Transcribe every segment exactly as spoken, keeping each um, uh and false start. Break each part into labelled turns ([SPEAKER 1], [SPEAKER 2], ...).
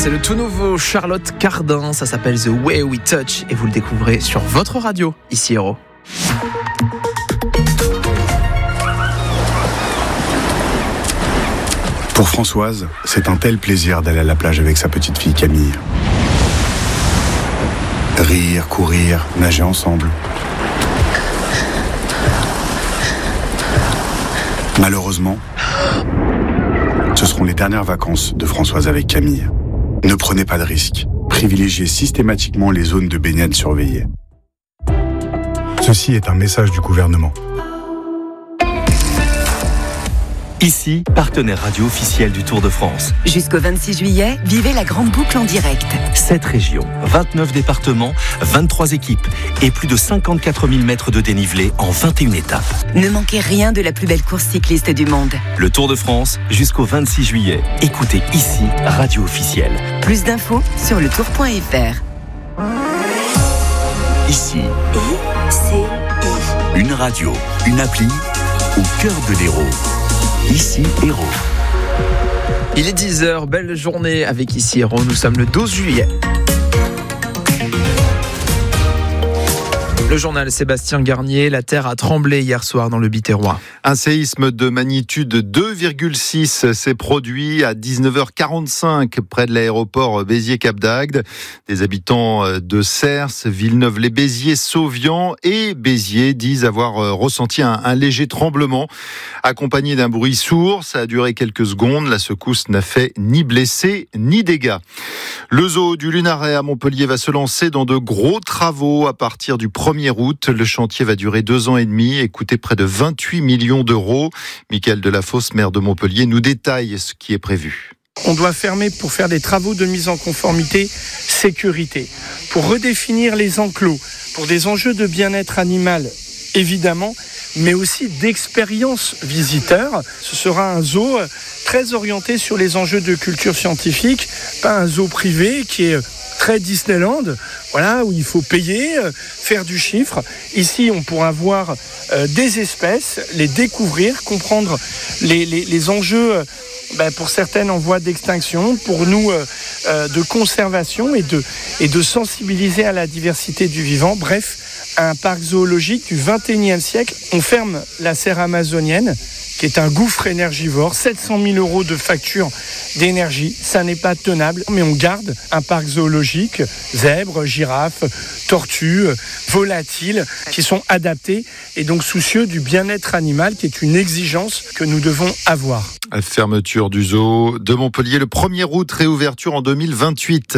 [SPEAKER 1] C'est le tout nouveau Charlotte Cardin, ça s'appelle The Way We Touch et vous le découvrez sur votre radio, ici Héros.
[SPEAKER 2] Pour Françoise, c'est un tel plaisir d'aller à la plage avec sa petite fille Camille. Rire, courir, nager ensemble. Malheureusement, ce seront les dernières vacances de Françoise avec Camille. Ne prenez pas de risques. Privilégiez systématiquement les zones de baignade surveillées. Ceci est un message du gouvernement.
[SPEAKER 3] Ici, partenaire radio officiel du Tour de France.
[SPEAKER 4] Jusqu'au vingt-six juillet, vivez la grande boucle en direct.
[SPEAKER 3] sept régions, vingt-neuf départements, vingt-trois équipes et plus de cinquante-quatre mille mètres de dénivelé en vingt et une étapes.
[SPEAKER 4] Ne manquez rien de la plus belle course cycliste du monde.
[SPEAKER 3] Le Tour de France, jusqu'au vingt-six juillet. Écoutez ici, radio officielle.
[SPEAKER 4] Plus d'infos sur le tour point f r.
[SPEAKER 3] Ici,
[SPEAKER 4] I C I.
[SPEAKER 3] une radio, une appli au cœur de l'Hérault. Ici Héros.
[SPEAKER 1] Il est dix heures, belle journée avec Ici Héros, nous sommes le douze juillet. Le journal Sébastien Garnier, la terre a tremblé hier soir dans le Biterrois.
[SPEAKER 5] Un séisme de magnitude deux virgule six s'est produit à dix-neuf heures quarante-cinq près de l'aéroport Béziers-Cap d'Agde. Des habitants de Cers, Villeneuve-les-Béziers, Sauvian et Béziers disent avoir ressenti un, un léger tremblement accompagné d'un bruit sourd. Ça a duré quelques secondes. La secousse n'a fait ni blessés ni dégâts. Le zoo du Lunaret à Montpellier va se lancer dans de gros travaux à partir du premier août. Le chantier va durer deux ans et demi et coûter près de vingt-huit millions d'euros. Michael Delafosse, maire de Montpellier, nous détaille ce qui est prévu.
[SPEAKER 6] On doit fermer pour faire des travaux de mise en conformité sécurité, pour redéfinir les enclos, pour des enjeux de bien-être animal, évidemment, mais aussi d'expérience visiteur. Ce sera un zoo très orienté sur les enjeux de culture scientifique, pas un zoo privé qui est très Disneyland, voilà, où il faut payer, euh, faire du chiffre. Ici, on pourra voir euh, des espèces, les découvrir, comprendre les, les, les enjeux, euh, ben, pour certaines en voie d'extinction, pour nous euh, euh, de conservation et de, et de sensibiliser à la diversité du vivant. Bref, un parc zoologique du vingt et unième siècle. On ferme la serre amazonienne, qui est un gouffre énergivore, sept cent mille euros de facture d'énergie, ça n'est pas tenable, mais on garde un parc zoologique, zèbres, girafes, tortues, volatiles, qui sont adaptés et donc soucieux du bien-être animal, qui est une exigence que nous devons avoir.
[SPEAKER 5] Fermeture du zoo de Montpellier le premier août, réouverture en deux mille vingt-huit.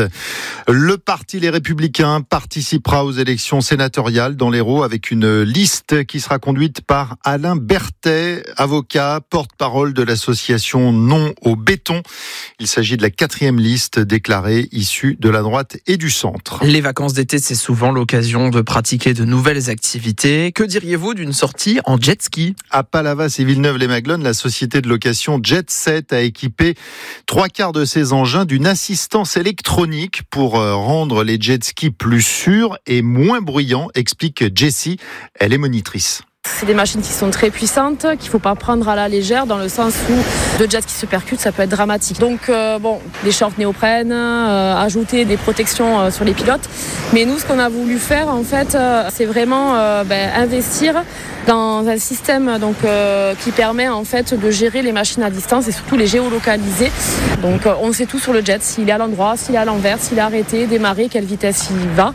[SPEAKER 5] Le parti Les Républicains participera aux élections sénatoriales dans l'Hérault avec une liste qui sera conduite par Alain Berthet, avocat, porte-parole de l'association Non au béton. Il s'agit de la quatrième liste déclarée issue de la droite et du centre.
[SPEAKER 1] Les vacances d'été, c'est souvent l'occasion de pratiquer de nouvelles activités. Que diriez-vous d'une sortie en jet ski ?
[SPEAKER 5] À Palavas et Villeneuve-les-Maglones, la société de location Jet Set a équipé trois quarts de ses engins d'une assistance électronique pour rendre les jet skis plus sûrs et moins bruyants, explique Jessie. Elle est monitrice.
[SPEAKER 7] C'est des machines qui sont très puissantes, qu'il ne faut pas prendre à la légère, dans le sens où deux jets qui se percutent, ça peut être dramatique. Donc, euh, bon, des shorts néoprène, euh, ajouter des protections euh, sur les pilotes. Mais nous, ce qu'on a voulu faire, en fait, euh, c'est vraiment euh, ben, investir dans un système donc, euh, qui permet en fait de gérer les machines à distance et surtout les géolocaliser. Donc, euh, on sait tout sur le jet, s'il est à l'endroit, s'il est à l'envers, s'il est arrêté, démarré, quelle vitesse il va.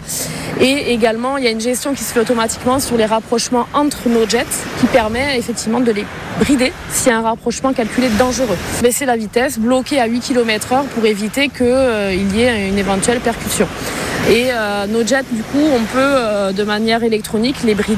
[SPEAKER 7] Et également, il y a une gestion qui se fait automatiquement sur les rapprochements entre nos jets qui permet effectivement de les brider s'il y a un rapprochement calculé dangereux. Baisser la vitesse, bloquer à huit kilomètres heure pour éviter qu'il euh, y ait une éventuelle percussion. Et euh, nos jets, du coup, on peut euh, de manière électronique les brider